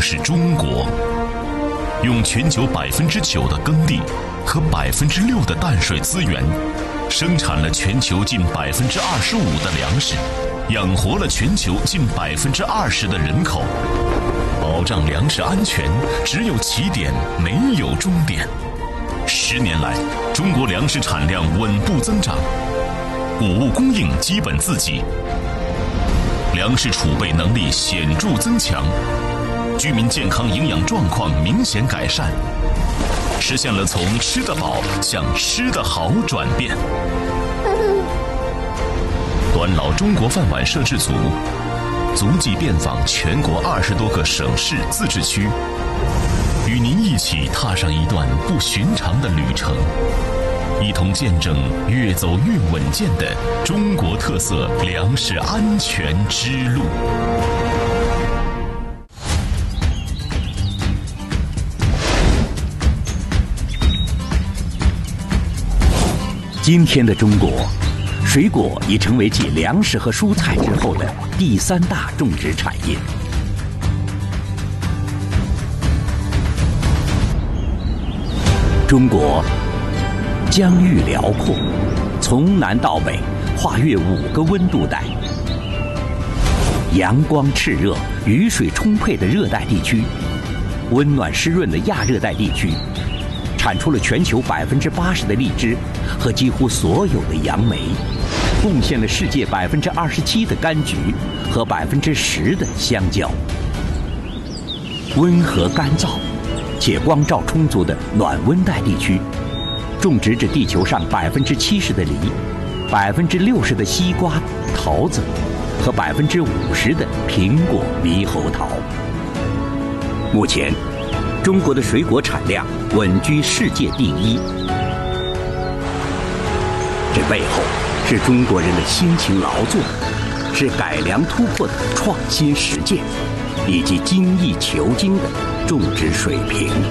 是中国，用全球9%的耕地和6%的淡水资源，生产了全球近25%的粮食，养活了全球近20%的人口。保障粮食安全，只有起点，没有终点。10年来，中国粮食产量稳步增长，谷物供应基本自给，粮食储备能力显著增强，居民健康营养状况明显改善，实现了从吃得饱向吃得好转变。端牢中国饭碗摄制组，足迹遍访全国20多个省市自治区，与您一起踏上一段不寻常的旅程，一同见证越走越稳健的中国特色粮食安全之路。 今天的中国，水果已成为继粮食和蔬菜之后的第3大种植产业。中国疆域辽阔，从南到北跨越5个温度带，阳光炽热、雨水充沛的热带地区，温暖湿润的亚热带地区，产出了全球80%的荔枝和几乎所有的杨梅，贡献了世界27%的柑橘和10%的香蕉。温和干燥且光照充足的暖温带地区，种植着地球上70%的梨、60%的西瓜、桃子和50%的苹果、猕猴桃。目前，中国的水果产量稳居世界第1，这背后是中国人的辛勤劳作，是改良突破的创新实践，以及精益求精的种植水平。